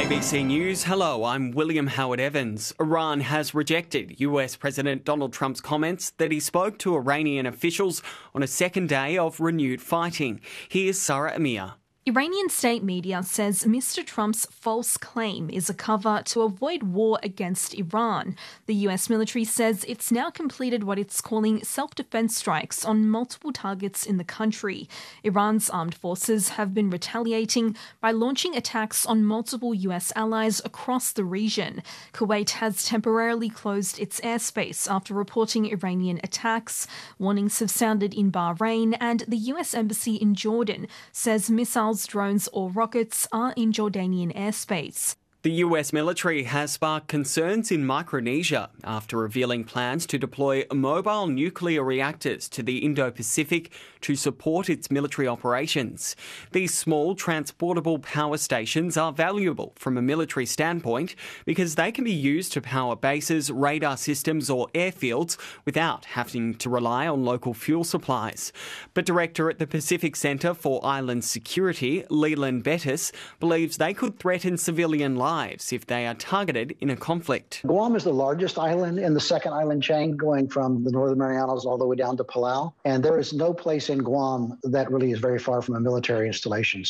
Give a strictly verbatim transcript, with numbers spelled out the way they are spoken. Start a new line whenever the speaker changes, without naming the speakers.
B C News, hello, I'm William Howard Evans. Iran has rejected U S President Donald Trump's comments that he spoke to Iranian officials on a second day of renewed fighting. Here's Sarah Amir.
Iranian state media says Mister Trump's false claim is a cover to avoid war against Iran. The U S military says it's now completed what it's calling self-defense strikes on multiple targets in the country. Iran's armed forces have been retaliating by launching attacks on multiple U S allies across the region. Kuwait has temporarily closed its airspace after reporting Iranian attacks. Warnings have sounded in Bahrain, and the U S embassy in Jordan says missiles, drones or rockets are in Jordanian airspace.
The U S military has sparked concerns in Micronesia after revealing plans to deploy mobile nuclear reactors to the Indo-Pacific to support its military operations. These small transportable power stations are valuable from a military standpoint because they can be used to power bases, radar systems or airfields without having to rely on local fuel supplies. But Director at the Pacific Centre for Island Security, Leland Bettis, believes they could threaten civilian lives if they are targeted in a conflict.
Guam is the largest island in the second island chain, going from the Northern Marianas all the way down to Palau. And there is no place in Guam that really is very far from a military installation.